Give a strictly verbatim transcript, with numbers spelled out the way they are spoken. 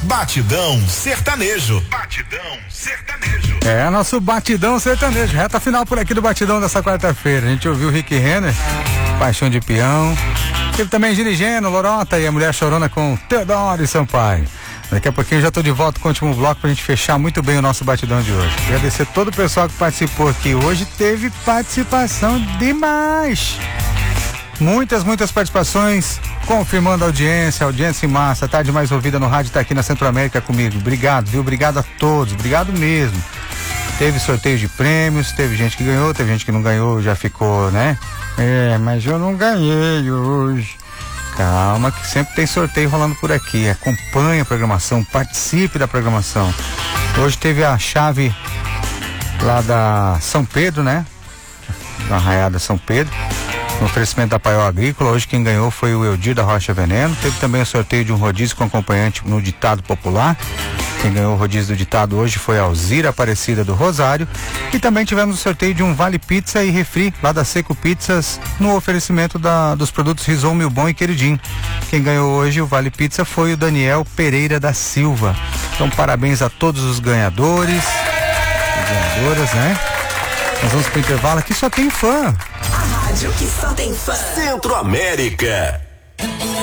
Batidão Sertanejo. Batidão Sertanejo. É, nosso Batidão Sertanejo. Reta final por aqui do Batidão dessa quarta-feira. A gente ouviu o Rick Renner, Paixão de Peão. Teve também Girigeno, Lorota e a Mulher Chorona com Teodoro e Sampaio. Daqui a pouquinho eu já tô de volta com o último bloco pra gente fechar muito bem o nosso Batidão de hoje. Agradecer todo o pessoal que participou aqui. Hoje teve participação demais. Muitas, muitas participações, confirmando a audiência, audiência em massa, tarde mais ouvida no rádio, tá aqui na Centro-América comigo. Obrigado, viu? Obrigado a todos, obrigado mesmo. Teve sorteio de prêmios, teve gente que ganhou, teve gente que não ganhou, já ficou, né? É, mas eu não ganhei hoje. Calma que sempre tem sorteio rolando por aqui. Acompanhe a programação, participe da programação. Hoje teve a chave lá da São Pedro, né? Da Arraiada São Pedro. No oferecimento da Paiol Agrícola. Hoje quem ganhou foi o Eudir da Rocha Veneno. Teve também o sorteio de um rodízio com acompanhante no ditado popular. Quem ganhou o rodízio do ditado hoje foi a Alzira Aparecida do Rosário. E também tivemos o sorteio de um Vale Pizza e Refri lá da Seco Pizzas no oferecimento da, dos produtos Rison, Milbon e Queridinho. Quem ganhou hoje o Vale Pizza foi o Daniel Pereira da Silva. Então parabéns a todos os ganhadores e ganhadoras, né? Nós vamos pro intervalo, aqui só tem fã. A rádio que só tem fã. Centro-América.